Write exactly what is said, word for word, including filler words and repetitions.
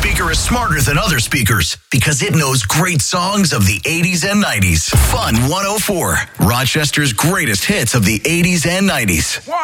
speaker is smarter than other speakers because it knows great songs of the eighties and nineties. Fun one oh four, Rochester's greatest hits of the eighties and nineties.